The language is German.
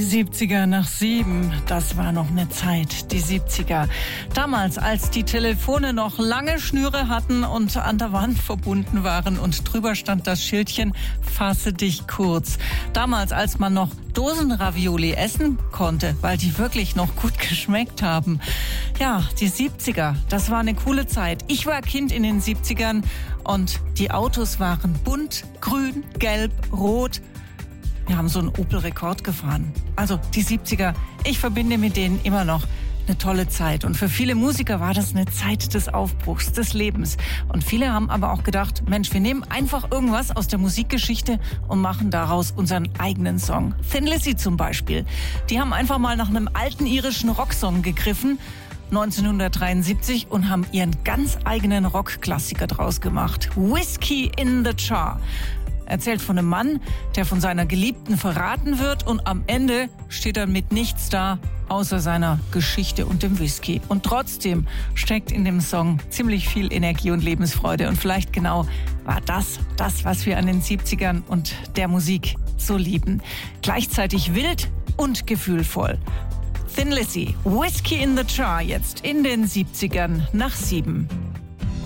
70er nach 7, das war noch eine Zeit, die 70er. Damals, als die Telefone noch lange Schnüre hatten und an der Wand verbunden waren und drüber stand das Schildchen, fasse dich kurz. Damals, als man noch Dosenravioli essen konnte, weil die wirklich noch gut geschmeckt haben. Ja, die 70er, das war eine coole Zeit. Ich war Kind in den 70ern und die Autos waren bunt, grün, gelb, rot. Wir haben so einen Opel Rekord gefahren. Also die 70er, ich verbinde mit denen immer noch eine tolle Zeit. Und für viele Musiker war das eine Zeit des Aufbruchs, des Lebens. Und viele haben aber auch gedacht, Mensch, wir nehmen einfach irgendwas aus der Musikgeschichte und machen daraus unseren eigenen Song. Thin Lizzy zum Beispiel. Die haben einfach mal nach einem alten irischen Rocksong gegriffen, 1973, und haben ihren ganz eigenen Rockklassiker draus gemacht. Whiskey in the Jar. Erzählt von einem Mann, der von seiner Geliebten verraten wird und am Ende steht er mit nichts da, außer seiner Geschichte und dem Whisky. Und trotzdem steckt in dem Song ziemlich viel Energie und Lebensfreude. Und vielleicht genau war das, was wir an den 70ern und der Musik so lieben. Gleichzeitig wild und gefühlvoll. Thin Lizzy, Whiskey in the Jar, jetzt in den 70ern nach 7.